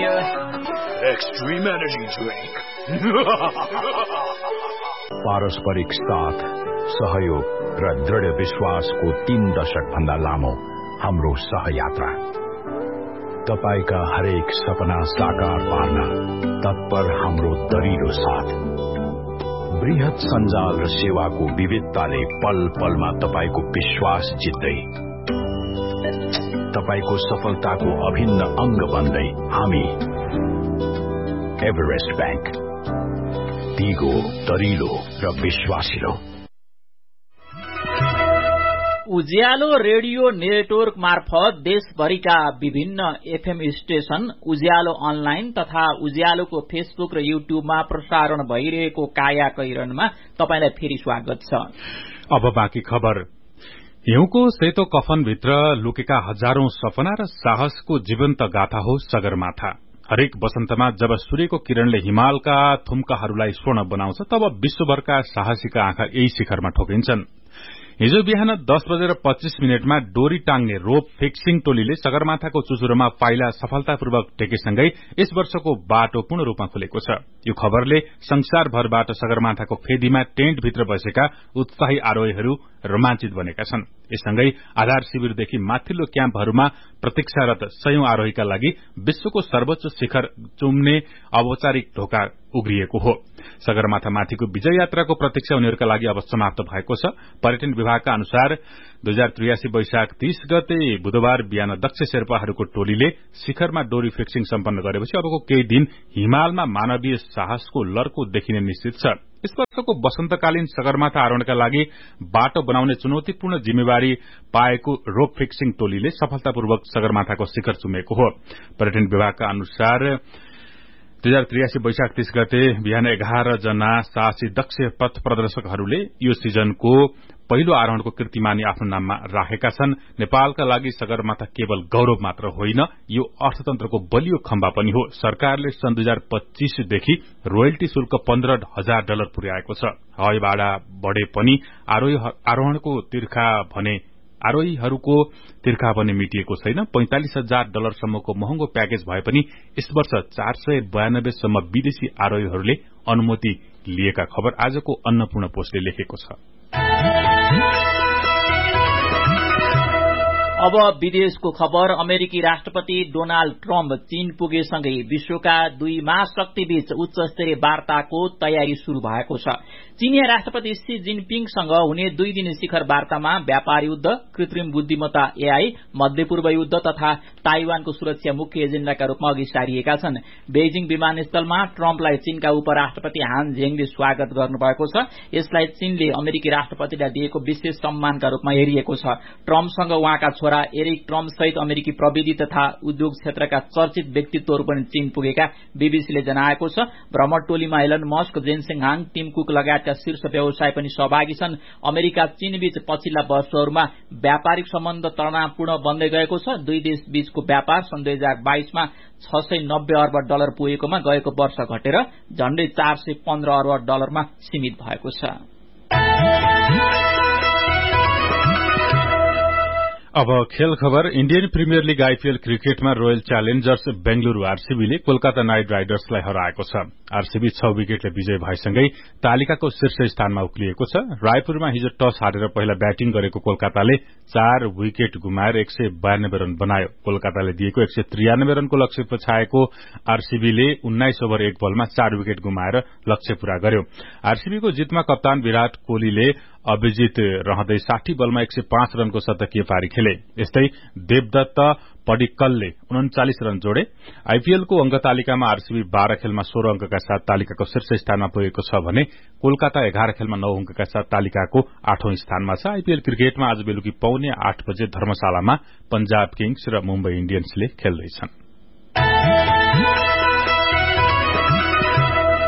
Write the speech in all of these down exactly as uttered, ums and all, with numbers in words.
Extreme Energy Drink. पारस्परिक साथ, सहयोग र दृढ़ विश्वासको तीन दशक भन्दा लामो हाम्रो सहयात्रा। तपाईका हरेक सपना साकार पार्न तत्पर हाम्रो दरिलो साथ। बृहत सञ्जाल र सेवाको विविधताले पल पलमा तपाईको विश्वास जित्दै, तपाईको सफलताको अभिन्न अंग बन्दै हामी एभरेस्ट बैंक, दिगो, दरिलो र विश्वासिलो। उज्यालो रेडियो नेटवर्क मार्फत देशभरिका विभिन्न एफएम स्टेशन, उज्यालो अनलाइन तथा उज्यालोको फेसबुक र युट्युबमा प्रसारण भइरहेको काया कैरनमा तपाईलाई फेरि स्वागत छ। अब बाँकी खबर। हिउँको सेतो कफनभित्र लुकेका हजारौं सपना र साहसको जीवन्त गाथा हो सगरमाथा। हरेक वसन्तमा जब सूर्यको किरणले हिमालका थुम्काहरूलाई स्वर्ण बनाउँछ, तब विश्वभरका साहसीका आँखा यही शिखरमा ठोकिन्छन्। हिजो बिहान दस बजेर पच्चीस मिनटमा डोरी टाङ्ने रोप फिक्सिङ टोलीले सगरमाथाको चुचुरोमा पाइला सफलतापूर्वक टेकेसँगै यस वर्षको बाटो पूर्ण रूपमा खुलेको छ। यो खबरले संसारभरबाट सगरमाथाको फेदीमा टेन्टभित्र बसेका उत्साही आरोहीहरू रोमाञ्चित बनेका छन्। यससँगै आधार शिविरदेखि माथिल्लो क्याम्पहरूमा प्रतीक्षारत सयौं आरोहीका लागि विश्वको सर्वोच्च शिखर चुम्ने औपचारिक ढोका उग्रिएको हो। सगरमाथामाथिको विजय यात्राको प्रतीक्षा उनीहरूका लागि अब समाप्त भएको छ। पर्यटन विभागका अनुसार दुई हजार त्रियासी वैशाख तीस गते बुधबार बिहान दक्ष शेर्पाहरूको टोलीले शिखरमा डोरी फिक्सिङ सम्पन्न गरेपछि अबको केही दिन हिमालमा मानवीय साहसको लर्को देखिने निश्चित छ। यस वर्षको वसन्तकालीन सगरमाथा आरोहणका लागि बाटो बनाउने चुनौतीपूर्ण जिम्मेवारी पाएको रोप फिक्सिङ टोलीले सफलतापूर्वक सगरमाथाको शिखर चुमेको हो। पर्यटन विभागका अनुसार दुई हजार त्रियासी वैशाख तीस गते बिहान एघार जना साहसी दक्ष पथ प्रदर्शकहरूले यो सिजनको पहिलो आरोहणको कीर्तिमानी आफ्नो नाममा राखेका छन्। नेपालका लागि सगरमाथा केवल गौरव मात्र होइन, यो अर्थतन्त्रको बलियो खम्बा पनि हो। सरकारले सन् दुई हजार पच्चीसदेखि रोयल्टी शुल्क पन्ध्र हजार डलर पुर्याएको छ। हवाई भाडा बढ़े पनि आरोहणको तिर्खा भने आरोहीहरूको तिर्खा भने मिटिएको छैन। पैंतालिस हजार डलरसम्मको महँगो प्याकेज भए पनि यस वर्ष चार सय बयानब्बे सम्म विदेशी आरोहीहरूले अनुमति लिएका खबर आजको अन्नपूर्ण पोस्टले लेखेको छ। अब विदेशको खबर। अमेरिकी राष्ट्रपति डोनाल्ड ट्रम्प चीन पुगेसँगै विश्वका दुई महाशक्तिबीच उच्च स्तरीय वार्ताको तयारी शुरू भएको छ। चीनिया राष्ट्रपति शी जिनपिङसँग हुने दुई दिने शिखर वार्तामा व्यापार युद्ध, कृत्रिम बुद्धिमत्ता एआई, मध्यपूर्व युद्ध तथा ताइवानको सुरक्षा मुख्य एजेण्डाका रूपमा अघि सारिएका छन्। बेइजिङ विमानस्थलमा ट्रम्पलाई चीनका उपराष्ट्रपति हान झेङले स्वागत गर्नुभएको छ। यसलाई चीनले अमेरिकी राष्ट्रपतिलाई दिएको विशेष सम्मानका रूपमा हेरिएको छ। ट्रम्पसँग उहाँका छोरा एरिक ट्रम्प सहित अमेरिकी प्रविधि तथा उद्योग क्षेत्रका चर्चित व्यक्तित्वहरू पनि चीन पुगेका बीबीसीले जनाएको छ। भ्रमण टोलीमा Elon Musk, जेनसेङ Hang, team cook लगायतका शीर्ष व्यवसाय पनि सहभागी छन्। अमेरिका चीनबीच पछिल्ला वर्षहरूमा व्यापारिक सम्बन्ध तनावपूर्ण बन्दै गएको छ। दुई देश बीचको व्यापार सन् दुई हजार बाइसमा छ सय नब्बे अर्ब डलर पुगेकोमा गएको वर्ष घटेर झण्डै चार सय पन्ध्र अर्ब डलरमा सीमित भएको छ। अब खेल खबर। इण्डियन प्रिमियर लीग आईपीएल क्रिकेटमा royal Challengers Bengaluru आरसीबीले Kolkata night राइडर्सलाई हराएको छ। आरसीबी छ विकेटले विजय भएसँगै तालिकाको शीर्ष स्थानमा उक्लिएको छ। रायपुरमा हिजो टस हारेर पहिला ब्याटिङ गरेको कोलकाताले चार विकेट गुमाएर एक सय बयानब्बे रन बनायो। कोलकाताले दिएको एक सय त्रियानब्बे रनको लक्ष्य पछाएको आरसीबीले उन्नाइस ओभर एक बलमा चार विकेट गुमाएर लक्ष्य पूरा गर्यो। आरसीबीको जितमा कप्तान विराट कोहलीले अभिजित रहँदै साठी बलमा एक सय पाँच रनको शतकीय पारी खेले। यस्तै देवदत्त पडिक्कलले उन्चालिस रन जोडे। आईपीएलको अंक तालिकामा आरसीबी बाह्र खेलमा सोह्र अंकका साथ तालिकाको शीर्ष स्थानमा पुगेको छ भने कोलकाता एघार खेलमा नौ अंकका साथ तालिकाको आठौं स्थानमा छ। आईपीएल क्रिकेटमा आज बेलुकी पौने आठ बजे धर्मशालामा पंजाब किङ्स र मुम्बई इण्डियन्सले खेल्दैछन्।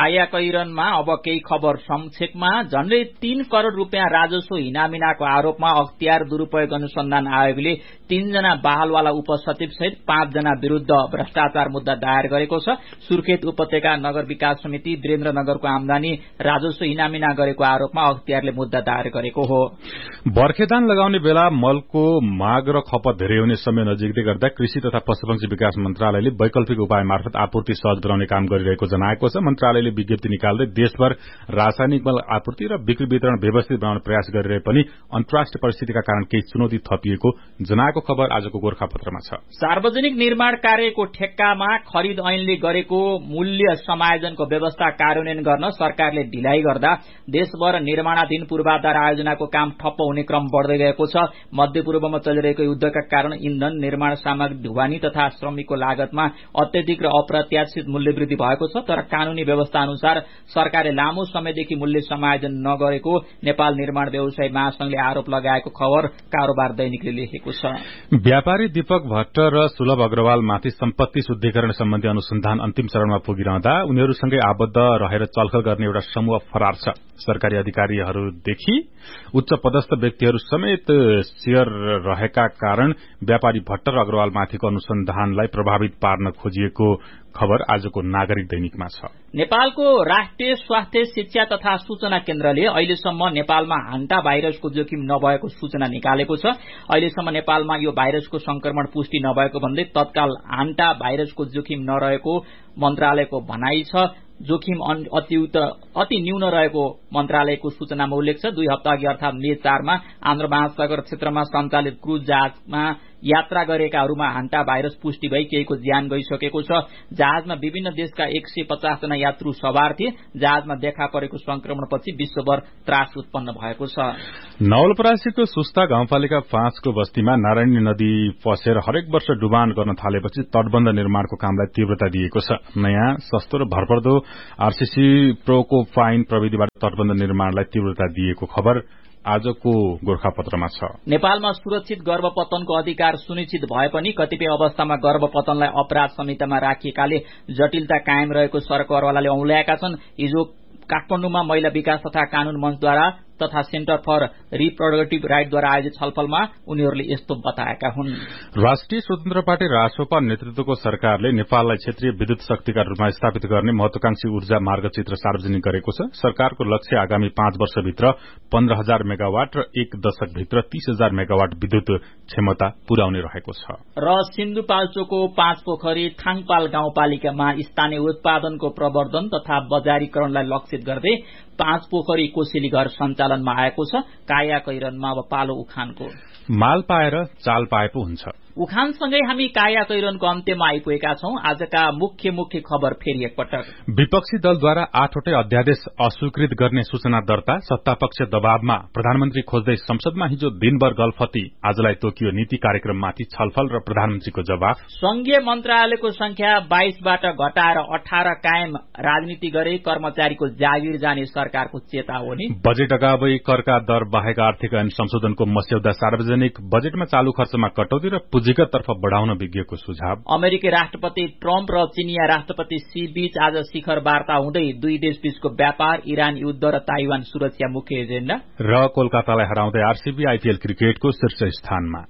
कायाकैरनमा अब केही खबर संक्षेपमा। झण्डै तीन करोड़ रूपियाँ राजस्व हिनामिनाको आरोपमा अख्तियार दुरूपयोग अनुसन्धान आयोगले तीनजना बहालवाला उपसचिव सहित पाँचजना विरूद्ध भ्रष्टाचार मुद्दा दायर गरेको छ। सुर्खेत उपत्यका नगर विकास समिति वीरेन्द्रनगरको आमदानी राजस्व हिनामिना गरेको आरोपमा अख्तियारले मुद्दा दायर गरेको हो। बर्खेदान लगाउने बेला मलको माग र खपत धेरै हुने समय नजिकै गर्दा कृषि तथा पशुपक्षी विकास मन्त्रालयले वैकल्पिक उपाय मार्फत आपूर्ति सहज बनाउने काम गरिरहेको जनाएको छ। मन्त्रालयले विज्ञप्ति निकाल्दै देशभर रासायनिक मल आपूर्ति र बिक्री वितरण व्यवस्थित बनाउने प्रयास गरिरहे पनि अन्तर्राष्ट्रिय परिस्थितिका कारण केही चुनौती थपिएको जनाएको खबर आजको गोरखापत्रमा छ। सार्वजनिक निर्माण कार्यको ठेक्कामा खरिद ऐनले गरेको मूल्य समायोजनको व्यवस्था कार्यान्वयन गर्न सरकारले ढिलाइ गर्दा देशभर निर्माणाधीन पूर्वाधार आयोजनाको काम ठप्प हुने क्रम बढ्दै गएको छ। मध्यपूर्वमा चलिरहेको युद्धका कारण इन्धन, निर्माण सामग्री, ढुवानी तथा श्रमिकको लागतमा अत्यधिक र अप्रत्याशित मूल्यवृद्धि भएको छ। तर कानूनी व्यवस्था अनुसार सरकारले लामो समयदेखि मूल्य समायोजन नगरेको नेपाल निर्माण व्यवसायी महासंघले आरोप लगाएको खबर कारोबार दैनिकले लेखेको छ। व्यापारी दीपक भट्ट र सुलभ अग्रवालमाथि सम्पत्ति शुद्धिकरण सम्बन्धी अनुसन्धान अन्तिम चरणमा पुगिरहँदा उनीहरूसँगै आबद्ध रहेर चलखल गर्ने एउटा समूह फरार छ। सरकारी अधिकारीहरूदेखि उच्च पदस्थ व्यक्तिहरू समेत शेयर रहेका कारण व्यापारी भट्ट र अग्रवालमाथिको अनुसन्धानलाई प्रभावित पार्न खोजिएको खबर आजको नागरिक दैनिकमा छ। नेपालको राष्ट्रिय स्वास्थ्य शिक्षा तथा सूचना केन्द्रले अहिलेसम्म नेपालमा हान्टा भाइरसको जोखिम नभएको सूचना निकालेको छ। अहिलेसम्म नेपालमा यो भाइरसको संक्रमण पुष्टि नभएको भन्दै तत्काल हान्टा भाइरसको जोखिम नरहेको मन्त्रालयको भनाई छ। जोखिम अति अति न्यून रहेको मन्त्रालयको सूचनामा उल्लेख छ। दुई हप्ता अघि अर्थात मे चारमा आन्ध्र महासागर क्षेत्रमा सञ्चालित क्रूज जहाजमा यात्रा गरेकाहरूमा हान्टा भाइरस पुष्टि भई केहीको ज्यान गइसकेको छ। जहाजमा विभिन्न देशका एक सय पचास जना यात्रु सवार थिए। जहाजमा देखा परेको संक्रमणपछि विश्वभर त्रास उत्पन्न भएको छ। नवलपरासीको सुस्ता गाउँपालिका पाँचको बस्तीमा नारायणी नदी पसेर हरेक वर्ष डुबान गर्न थालेपछि तटबन्ध निर्माणको कामलाई तीव्रता दिएको छ। नयाँ सस्तो र भरपर्दो आरसीसी प्रोको फाइन प्रविधिबाट तटबन्ध निर्माणलाई तीव्रता दिएको खबर आजको गोरखापत्रमा छ। नेपालमा सुरक्षित गर्भपतनको अधिकार सुनिश्चित भए पनि कतिपय अवस्थामा गर्भपतनलाई अपराध संहितामा राखिएकाले जटिलता कायम रहेको सरकारवालाले औंल्याएका छन्। हिजो काठमाडौँमा महिला विकास तथा कानून मञ्चद्वारा तथा सेन्टर फर रिप्रोडक्टिभ राइटद्वारा आयोजित छलफलमा उनीहरूले यस्तो बताएका हुन्। राष्ट्रिय स्वतन्त्र पार्टी रासोपा नेतृत्वको सरकारले नेपाललाई क्षेत्रीय विद्युत शक्तिका रूपमा स्थापित गर्ने महत्वाकांक्षी ऊर्जा मार्गचित्र सार्वजनिक गरेको छ। सरकारको लक्ष्य आगामी पाँच वर्षभित्र पन्ध्र हजार मेगावाट र एक दशकभित्र तीस हजार मेगावाट विद्युत क्षमता पुर्याउने रहेको छ। र सिन्धुपाल्चोकको पाँच पोखरी थाङपाल गाउँपालिकामा स्थानीय उत्पादनको प्रवर्धन तथा बजारीकरणलाई लक्षित गर्दै पाँच पोखरी कोसेली घर सञ्चालनमा आएको छ। कायाकैरनमा अब पालो उखानको। माल पाएर चाल पाए पो हुन्छ। उखानसँगै हामी कायाकैरनको अन्त्यमा आइपुगेका छौं। आजका मुख्य मुख्य खबर फेरि एकपटक। विपक्षी दलद्वारा आठवटै अध्यादेश अस्वीकृत गर्ने सूचना दर्ता, सत्तापक्ष दबावमा प्रधानमन्त्री खोज्दै संसदमा हिजो दिनभर गलफती, आजलाई तोकियो नीति कार्यक्रममाथि छलफल र प्रधानमन्त्रीको जवाफ। संघीय मन्त्रालयको संख्या बाइसबाट घटाएर अठार कायम, राजनीति गरे कर्मचारीको जागिर जाने सरकारको चेतावनी। बजेट अगावै करका दर बाहेक आर्थिक ऐन संशोधनको मस्यौदा सार्वजनिक, बजेटमा चालू खर्चमा कटौती र पुँजीगततर्फ बढ़ाउन विज्ञको सुझाव। अमेरिकी राष्ट्रपति ट्रम्प र चिनिया राष्ट्रपति सी बीच आज शिखर वार्ता हुँदै दुई देशबीचको व्यापार, इरान युद्ध र ताइवान सुरक्षा मुख्य एजेण्डा। र कोलकातालाई हराउँदै आरसीबी आईपीएल क्रिकेटको शीर्ष स्थानमा।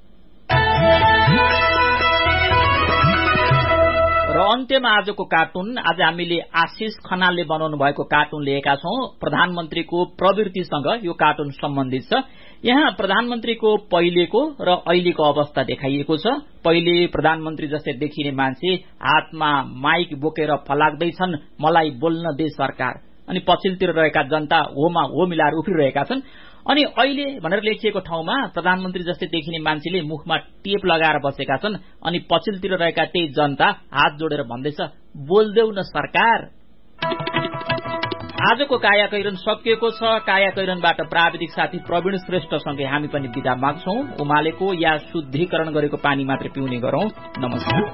र अन्त्यमा आजको कार्टुन। आज हामीले आशिष खनालले बनाउनु भएको कार्टुन लिएका छौं। प्रधानमन्त्रीको प्रवृत्तिसँग यो कार्टुन सम्बन्धित छ। यहाँ प्रधानमन्त्रीको पहिलेको र अहिलेको अवस्था देखाइएको छ। पहिले प्रधानमन्त्री जस्तै देखिने मान्छे हातमा माइक बोकेर फलाक्दैछन्, मलाई बोल्न दे सरकार, अनि पछिल्तिर रहेका जनता होमा हो मिलाएर उफ्रिरहेका छन्। अनि अहिले भनेर लेखिएको ठाउँमा प्रधानमन्त्री जस्तै देखिने मान्छेले मुखमा टेप लगाएर बसेका छन्, अनि पछिल्तिर रहेका त्यही जनता हात जोडेर भन्दैछ, बोल्देऊ न सरकार। आजको कायाकैरन सकिएको छ। कायाकैरनबाट प्राविधिक साथी प्रवीण श्रेष्ठसँगै हामी पनि बिदा माग्छौं। उमालेको या शुद्धिकरण गरेको पानी मात्र पिउने गरौं। नमस्कार।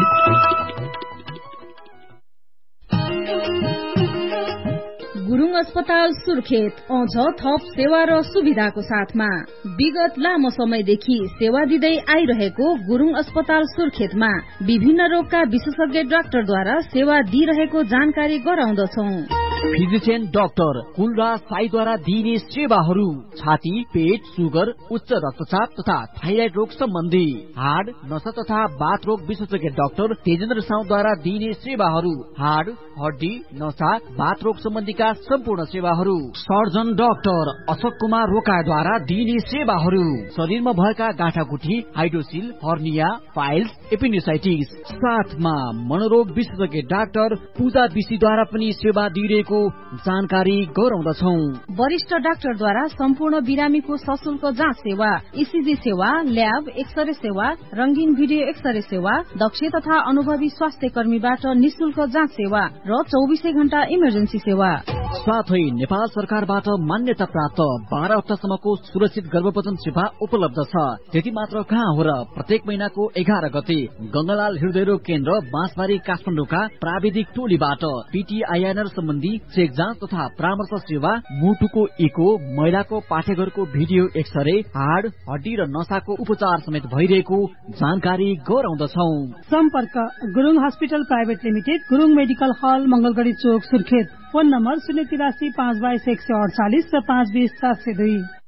गुरुङ अस्पताल सुर्खेत अझ थप सेवा र सुविधाको साथमा विगत लामो समयदेखि सेवा दिँदै आइरहेको गुरुङ अस्पताल सुर्खेतमा विभिन्न रोगका विशेषज्ञ डाक्टरद्वारा सेवा दिइरहेको जानकारी गराउँदछौ। फिजिशियन डाक्टर कुलराज साईद्वारा दिइने सेवाहरू छाती, पेट, सुगर, उच्च रक्तचाप तथा थाइराइड रोग सम्बन्धी, हाड, नसा तथा बाथ रोग विशेषज्ञ डाक्टर तेजेन्द्र साउद्वारा दिइने सेवाहरू, हाड, हड्डी, नसा, बाथ रोग सम्बन्धीका सम्पूर्ण सेवाहरू, सर्जन डाक्टर अशोक कुमार रोकाद्वारा दिइने सेवाहरू, शरीरमा भएका गाँठागुठी, हाइड्रोसिल, हर्निया, फाइल्स, एपेन्डिसाइटिस, साथमा मनोरोग विशेषज्ञ डाक्टर पूजा विशीद्वारा पनि सेवा दिइरहेको जानकारी गराउँदछौ। वरिष्ठ डाक्टरद्वारा सम्पूर्ण बिरामीको सशुल्क जाँच सेवा, ईसीजी सेवा, ल्याब, एक्सरे सेवा, रंगीन भिडियो एक्सरे सेवा, दक्ष तथा अनुभवी स्वास्थ्य कर्मीबाट निशुल्क जाँच सेवा र चौबिसै घण्टा इमर्जेन्सी सेवा। साथै नेपाल सरकारबाट मान्यता प्राप्त बाह्र हप्तासम्मको सुरक्षित गर्भपतन सेवा उपलब्ध छ। त्यति मात्र कहाँ हो र, प्रत्येक महिनाको एघार गते गंगालाल हृदयरोग केन्द्र बाँसबारी काठमाडौँका प्राविधिक टोलीबाट पीटीआईएनआर सम्बन्धी चेक जाँच तथा परामर्श सेवा, मुटुको इको, महिलाको पाठेघरको भिडियो एक्सरे, हाड, हड्डी र नसाको उपचार समेत भइरहेको जानकारी गराउँदछौ। सम्पर्क Gurung hospital private limited, Gurung medical हल, मंगलगढ़ी चोक, सुर्खेत। फोन नम्बर शून्य तिरासी पाँच बाइस एक सय अडचालिस र पाँच बीस सात सय दुई।